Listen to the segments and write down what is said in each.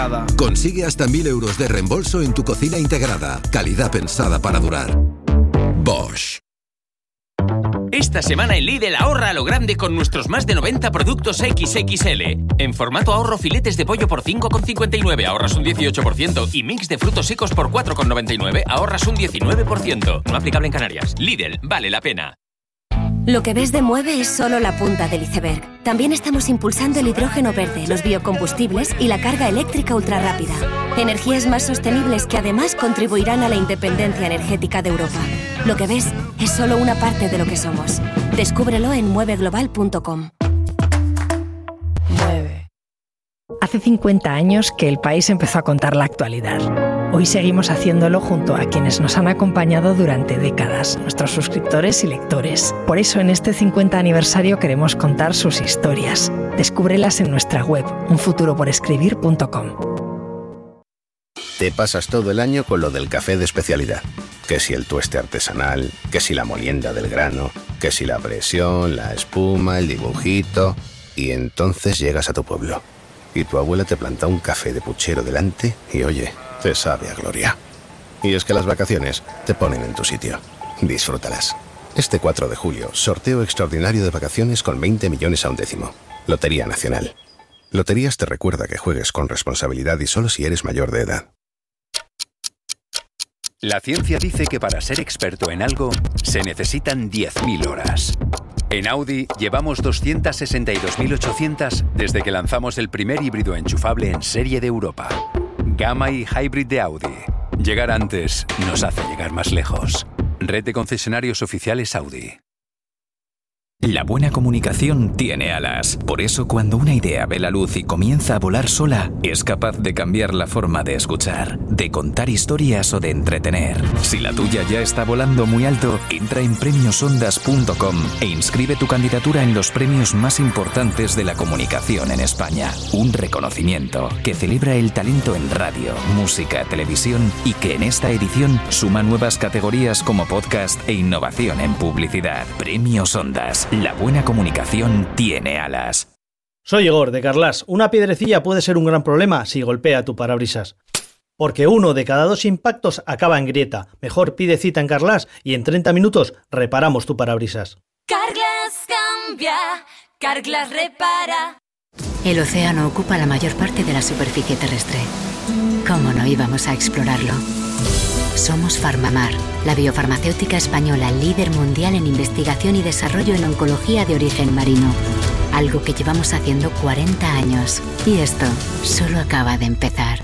Consigue hasta 1.000 euros de reembolso en tu cocina integrada. Calidad pensada para durar. Bosch. Esta semana en Lidl ahorra a lo grande con nuestros más de 90 productos XXL. En formato ahorro filetes de pollo por 5,59 ahorras un 18% y mix de frutos secos por 4,99 ahorras un 19%. No aplicable en Canarias. Lidl, vale la pena. Lo que ves de Mueve es solo la punta del iceberg. También estamos impulsando el hidrógeno verde, los biocombustibles y la carga eléctrica ultrarrápida. Energías más sostenibles que además contribuirán a la independencia energética de Europa. Lo que ves es solo una parte de lo que somos. Descúbrelo en mueveglobal.com. Mueve. Hace 50 años que el país empezó a contar la actualidad. Hoy seguimos haciéndolo junto a quienes nos han acompañado durante décadas, nuestros suscriptores y lectores. Por eso en este 50 aniversario queremos contar sus historias. Descúbrelas en nuestra web, unfuturoporescribir.com. Te pasas todo el año con lo del café de especialidad. Que si el tueste artesanal, que si la molienda del grano, que si la presión, la espuma, el dibujito... Y entonces llegas a tu pueblo. Y tu abuela te planta un café de puchero delante y oye... te sabe a gloria. Y es que las vacaciones te ponen en tu sitio. Disfrútalas. Este 4 de julio, sorteo extraordinario de vacaciones con 20 millones a un décimo. Lotería Nacional. Loterías te recuerda que juegues con responsabilidad y solo si eres mayor de edad. La ciencia dice que para ser experto en algo se necesitan 10.000 horas. En Audi llevamos 262.800 desde que lanzamos el primer híbrido enchufable en serie de Europa. Gamma y Hybrid de Audi. Llegar antes nos hace llegar más lejos. Red de concesionarios oficiales Audi. La buena comunicación tiene alas. Por eso, cuando una idea ve la luz y comienza a volar sola, es capaz de cambiar la forma de escuchar, de contar historias o de entretener. Si la tuya ya está volando muy alto, entra en premiosondas.com e inscribe tu candidatura en los premios más importantes de la comunicación en España. Un reconocimiento que celebra el talento en radio, música, televisión y que en esta edición suma nuevas categorías como podcast e innovación en publicidad. Premios Ondas. La buena comunicación tiene alas. Soy Igor, de Carglass. Una piedrecilla puede ser un gran problema si golpea tu parabrisas. Porque 1 de cada 2 impactos acaba en grieta. Mejor pide cita en Carglass y en 30 minutos reparamos tu parabrisas. Carglass cambia, Carglass repara. El océano ocupa la mayor parte de la superficie terrestre. ¿Cómo no íbamos a explorarlo? Somos Farmamar, la biofarmacéutica española líder mundial en investigación y desarrollo en oncología de origen marino. Algo que llevamos haciendo 40 años. Y esto solo acaba de empezar.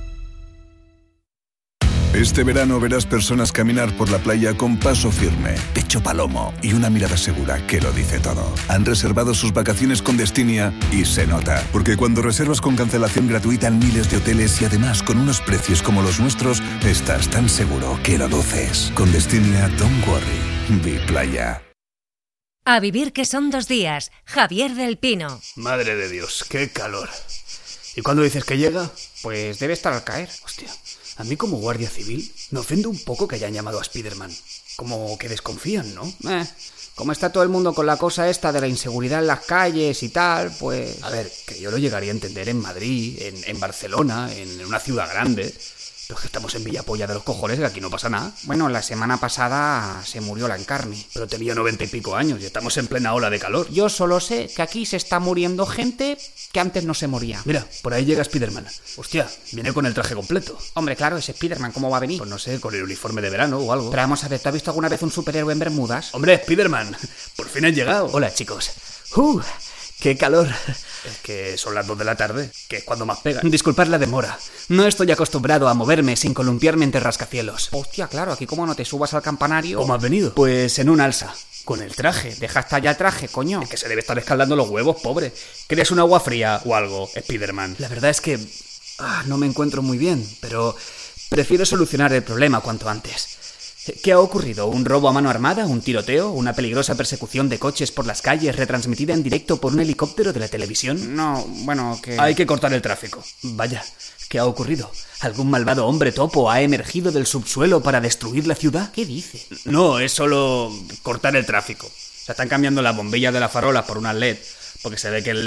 Este verano verás personas caminar por la playa con paso firme, pecho palomo y una mirada segura que lo dice todo. Han reservado sus vacaciones con Destinia y se nota. Porque cuando reservas con cancelación gratuita en miles de hoteles y además con unos precios como los nuestros, estás tan seguro que lo luces. Con Destinia, don't worry. Be playa. A vivir que son 2 días. Javier del Pino. Madre de Dios, qué calor. ¿Y cuándo dices que llega? Pues debe estar al caer. Hostia. A mí como guardia civil me ofende un poco que hayan llamado a Spiderman. Como que desconfían, ¿no? Como está todo el mundo con la cosa esta de la inseguridad en las calles y tal, pues... A ver, que yo lo llegaría a entender en Madrid, en Barcelona, en una ciudad grande... Pero es que estamos en Villapolla de los cojones, que aquí no pasa nada. Bueno, la semana pasada se murió la Encarni. Pero tenía 90 y pico años y estamos en plena ola de calor. Yo solo sé que aquí se está muriendo gente que antes no se moría. Mira, por ahí llega Spiderman. Hostia, viene con el traje completo. Hombre, claro, es Spiderman, ¿cómo va a venir? Pues no sé, con el uniforme de verano o algo. Pero vamos a ver, ¿tú has visto alguna vez un superhéroe en bermudas? Hombre, Spiderman, por fin has llegado. Hola, chicos. ¡Qué calor! Es que son las 2 de la tarde, que es cuando más pega. Disculpad la demora. No estoy acostumbrado a moverme sin columpiarme entre rascacielos. Hostia, claro, aquí como no te subas al campanario... ¿Cómo has venido? Pues en un alza, con el traje. Deja hasta ya el traje, coño. Es que se debe estar escaldando los huevos, pobre. ¿Quieres un agua fría o algo, Spiderman? La verdad es que... no me encuentro muy bien, pero prefiero solucionar el problema cuanto antes. ¿Qué ha ocurrido? ¿Un robo a mano armada? ¿Un tiroteo? ¿Una peligrosa persecución de coches por las calles retransmitida en directo por un helicóptero de la televisión? No, bueno, que... Hay que cortar el tráfico. Vaya, ¿qué ha ocurrido? ¿Algún malvado hombre topo ha emergido del subsuelo para destruir la ciudad? ¿Qué dice? No, es solo cortar el tráfico. O sea, están cambiando las bombillas de las farolas por unas LED, porque se ve que el LED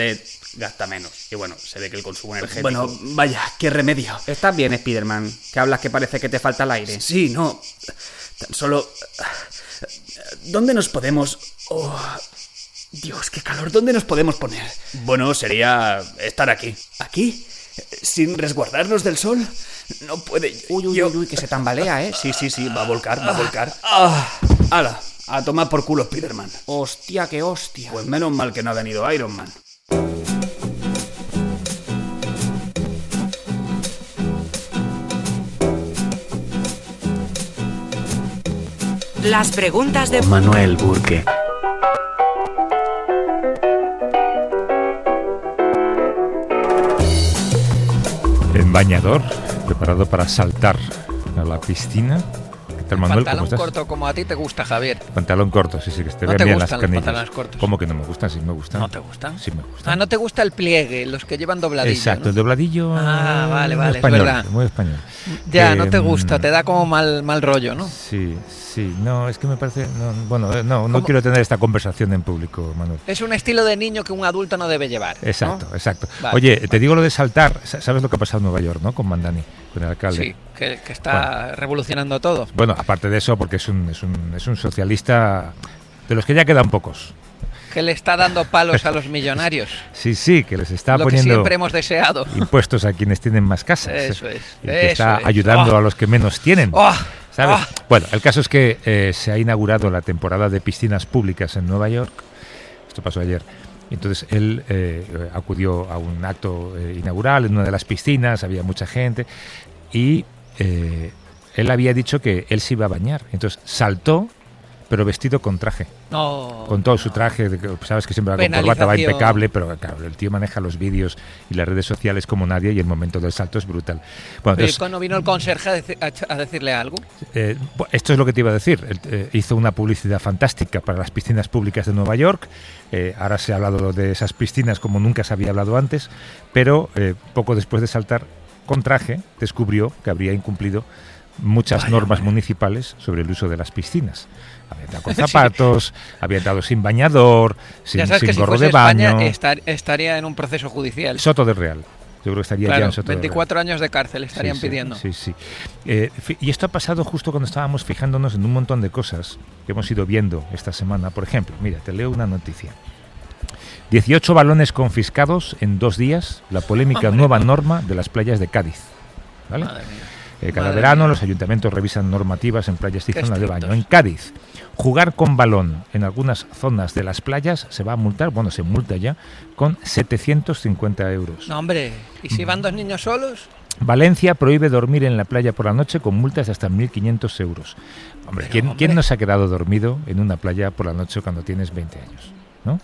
gasta menos. Y bueno, se ve que el consumo energético... Bueno, vaya, qué remedio. ¿Estás bien, Spiderman? Que hablas que parece que te falta el aire. Sí, no. Tan solo... ¿Dónde nos podemos...? Oh, Dios, qué calor. ¿Dónde nos podemos poner? Bueno, sería estar aquí. ¿Aquí? ¿Sin resguardarnos del sol? No puede... Uy, que se tambalea, ¿eh? Sí, va a volcar. ¡Hala! A tomar por culo, Spiderman. Hostia, qué hostia. Pues menos mal que no ha venido Iron Man. Las preguntas de Manuel Burke. En bañador, preparado para saltar a la piscina. ¿Qué tal, Manuel? Pantalón corto como a ti te gusta, Javier. Pantalón corto, sí, que te vean bien las canillas. Pantalones cortos. ¿Cómo que no me gustan? Sí me gustan. ¿No te gustan? Sí me gustan. Ah, ¿no te gusta el pliegue? Los que llevan dobladillo. Exacto, ¿no? El dobladillo. Ah, vale, español, es verdad. Muy español. Ya, no te gusta, te da como mal rollo, ¿no? Sí, no, es que me parece... No quiero tener esta conversación en público, Manuel. Es un estilo de niño que un adulto no debe llevar, ¿no? Exacto. Vale. Oye, te digo lo de saltar, ¿sabes lo que ha pasado en Nueva York, no? Con Mandani, con el alcalde. Sí, que está revolucionando todo. Bueno, aparte de eso, porque es un socialista de los que ya quedan pocos. Que le está dando palos a los millonarios. Sí, que les está lo poniendo que siempre hemos deseado. Impuestos a quienes tienen más casas. Eso es. Y que está ayudando a los que menos tienen. ¿Sabes? Bueno, el caso es que se ha inaugurado la temporada de piscinas públicas en Nueva York. Esto pasó ayer. Entonces él acudió a un acto inaugural en una de las piscinas, había mucha gente y él había dicho que él se iba a bañar. Entonces saltó, pero vestido con traje. No, con todo su traje, sabes que siempre va con corbata, va impecable, pero claro, el tío maneja los vídeos y las redes sociales como nadie y el momento del salto es brutal. Bueno, entonces, ¿cuándo vino el conserje a decirle algo? Esto es lo que te iba a decir. Hizo una publicidad fantástica para las piscinas públicas de Nueva York. Ahora se ha hablado de esas piscinas como nunca se había hablado antes, pero poco después de saltar con traje descubrió que habría incumplido muchas normas municipales sobre el uso de las piscinas. Había entrado con zapatos, había entrado sin bañador, sin gorro de baño. España estaría en un proceso judicial. Soto del Real. Yo creo que estaría ya en Soto 24 años de cárcel estarían pidiendo. Sí. Y esto ha pasado justo cuando estábamos fijándonos en un montón de cosas que hemos ido viendo esta semana. Por ejemplo, mira, te leo una noticia. 18 balones confiscados en 2 días, la polémica nueva norma de las playas de Cádiz. ¿Vale? Cada verano los ayuntamientos revisan normativas en playas y zonas de baño. En Cádiz, jugar con balón en algunas zonas de las playas se va a multar, se multa ya, con 750 euros. No, hombre, ¿y si van 2 niños solos? Valencia prohíbe dormir en la playa por la noche con multas de hasta 1.500 euros. Hombre, ¿quién no se ha quedado dormido en una playa por la noche cuando tienes 20 años? ¿No?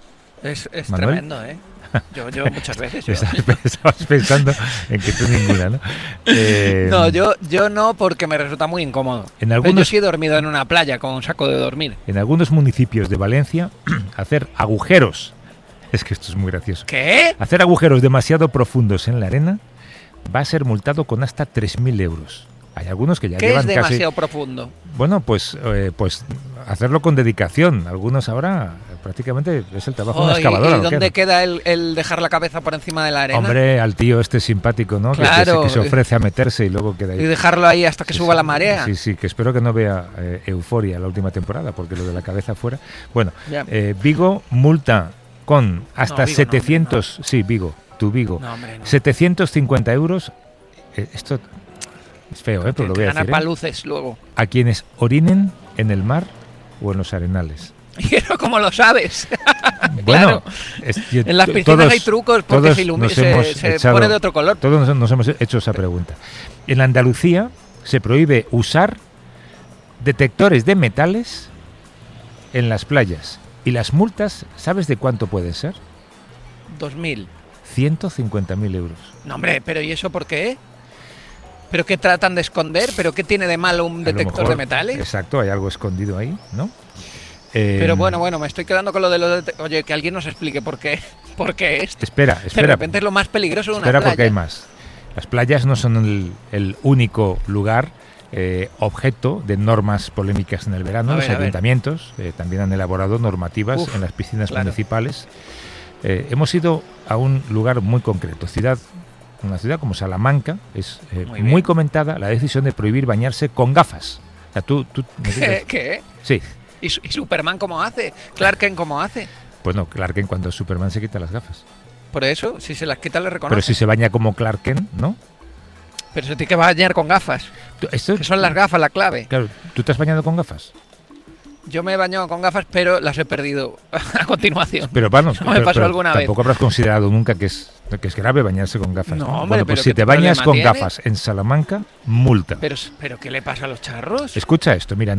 Es tremendo, ¿eh? Yo muchas veces. Estabas pensando en que tú ninguna, ¿no? No, yo no, porque me resulta muy incómodo. Yo sí he dormido en una playa con un saco de dormir. En algunos municipios de Valencia, hacer agujeros, es que esto es muy gracioso. ¿Qué? Hacer agujeros demasiado profundos en la arena va a ser multado con hasta 3.000 euros. Hay algunos que ya llevan casi... ¿Qué es demasiado profundo? Bueno, pues hacerlo con dedicación. Algunos ahora prácticamente es el trabajo de una excavadora. ¿Y dónde queda el dejar la cabeza por encima de la arena? Hombre, al tío este simpático, ¿no? Claro. Que se ofrece a meterse y luego queda ahí. Y dejarlo ahí hasta que suba la marea. Sí, que espero que no vea Euforia la última temporada, porque lo de la cabeza fuera... Bueno, Vigo multa con hasta 700... No. Sí, Vigo, tu Vigo. No, hombre, no. 750 euros. Esto... Es feo, pero lo voy a decir. Ganar paluces luego. A quienes orinen en el mar o en los arenales. Pero ¿cómo lo sabes? Bueno, claro. En las piscinas hay trucos porque se pone de otro color. Todos nos hemos hecho esa pregunta. En Andalucía se prohíbe usar detectores de metales en las playas. Y las multas, ¿sabes de cuánto pueden ser? 2.000. 150.000 euros. No, hombre, pero ¿y eso por qué? ¿Pero qué tratan de esconder? ¿Pero qué tiene de malo un detector de metales? Exacto, hay algo escondido ahí, ¿no? Pero bueno, me estoy quedando con lo de los... Oye, que alguien nos explique por qué esto. Espera. De repente es lo más peligroso de una playa. Espera, porque hay más. Las playas no son el único lugar objeto de normas polémicas en el verano. Los ayuntamientos también han elaborado normativas en las piscinas municipales Hemos ido a un lugar muy concreto, una ciudad como Salamanca, es muy comentada la decisión de prohibir bañarse con gafas. O sea, tú ¿Qué? Sí. ¿Y Superman cómo hace? ¿Clark Kent cómo hace? Pues no, Clark Kent cuando Superman se quita las gafas. Por eso, si se las quita le reconoce. Pero si se baña como Clark Kent, ¿no? Pero se tiene que bañar con gafas. Que son las gafas la clave. Claro, ¿tú te has bañado con gafas? Yo me he bañado con gafas, pero las he perdido a continuación. Pero bueno, me pasó alguna vez. Tampoco habrás considerado nunca que es grave bañarse con gafas. No, ¿no? hombre, Bueno, pues pero si ¿qué te bañas problema con tiene? gafas en Salamanca, multa. Pero ¿qué le pasa a los charros? Escucha esto, mira.